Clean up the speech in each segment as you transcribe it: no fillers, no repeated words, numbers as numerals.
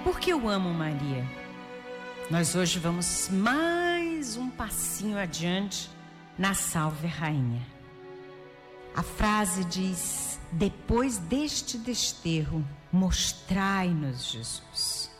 Por que eu amo Maria? Nós hoje vamos mais um passinho adiante na Salve Rainha. A frase diz: depois deste desterro, mostrai-nos Jesus.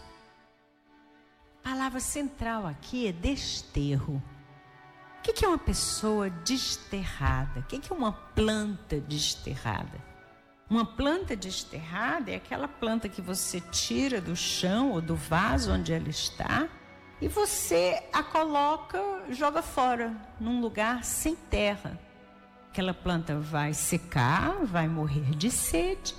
A palavra central aqui é desterro. O que é uma pessoa desterrada? O que é uma planta desterrada? Uma planta desterrada é aquela planta que você tira do chão ou do vaso onde ela está e você a coloca, joga fora, num lugar sem terra. Aquela planta vai secar, vai morrer de sede,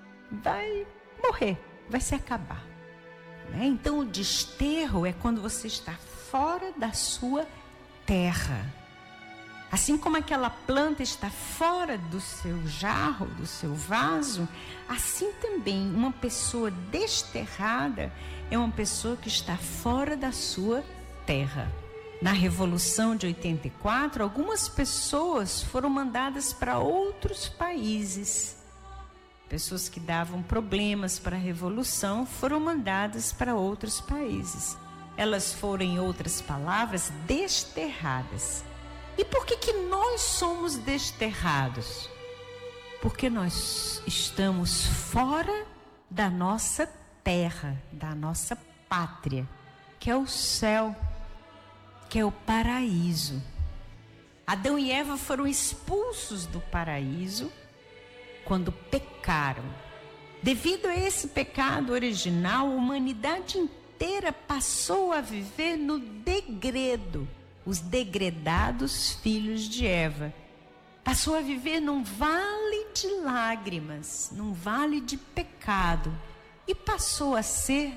vai morrer, vai se acabar. Então o desterro é quando você está fora da sua terra. Assim como aquela planta está fora do seu jarro, do seu vaso, assim também uma pessoa desterrada é uma pessoa que está fora da sua terra. Na Revolução de 84, algumas pessoas foram mandadas para outros países. Pessoas que davam problemas para a Revolução foram mandadas para outros países. Elas foram, em outras palavras, desterradas. E por que nós somos desterrados? Porque nós estamos fora da nossa terra, da nossa pátria, que é o céu, que é o paraíso. Adão e Eva foram expulsos do paraíso quando pecaram. Devido a esse pecado original, a humanidade inteira passou a viver no degredo. Os degredados filhos de Eva. Passou a viver num vale de lágrimas, num vale de pecado, e passou a ser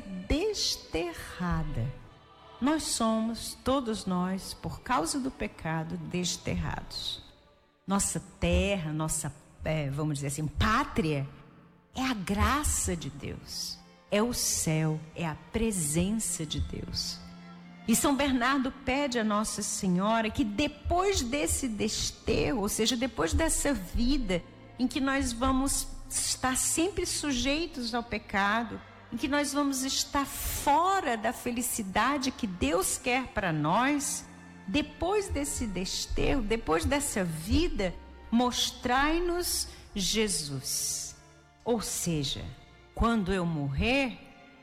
desterrada. Nós somos, todos nós, por causa do pecado, desterrados. Nossa terra, nossa, vamos dizer assim, pátria, é a graça de Deus, é o céu, é a presença de Deus. E São Bernardo pede a Nossa Senhora que depois desse desterro, ou seja, depois dessa vida em que nós vamos estar sempre sujeitos ao pecado, em que nós vamos estar fora da felicidade que Deus quer para nós, depois desse desterro, depois dessa vida, mostrai-nos Jesus. Ou seja, quando eu morrer,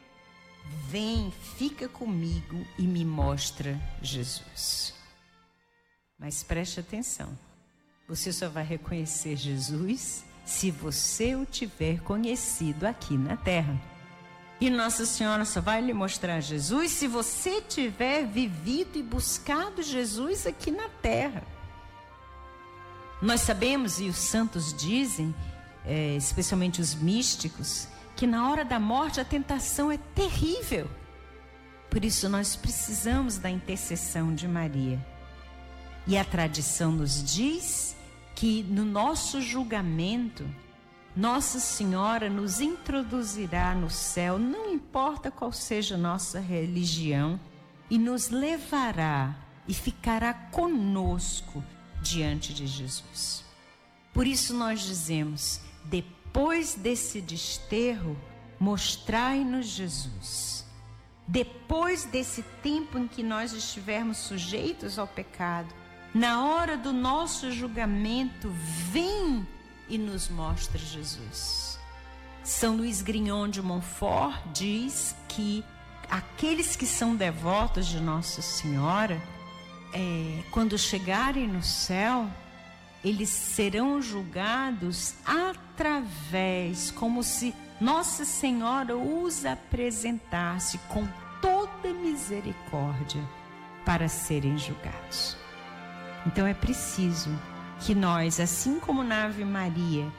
vem, fica comigo e me mostra Jesus. Mas preste atenção, você só vai reconhecer Jesus se você o tiver conhecido aqui na terra. E Nossa Senhora só vai lhe mostrar Jesus se você tiver vivido e buscado Jesus aqui na terra. Nós sabemos, e os santos dizem, especialmente os místicos, que na hora da morte a tentação é terrível. Por isso nós precisamos da intercessão de Maria. E a tradição nos diz que no nosso julgamento, Nossa Senhora nos introduzirá no céu, não importa qual seja a nossa religião, e nos levará e ficará conosco diante de Jesus. Por isso nós dizemos: depois desse desterro, mostrai-nos Jesus. Depois desse tempo em que nós estivermos sujeitos ao pecado, na hora do nosso julgamento, vem e nos mostra Jesus. São Luís Grignon de Montfort diz que aqueles que são devotos de Nossa Senhora, quando chegarem no céu, eles serão julgados através, como se Nossa Senhora os apresentasse com toda misericórdia para serem julgados. Então é preciso que nós, assim como na Ave Maria,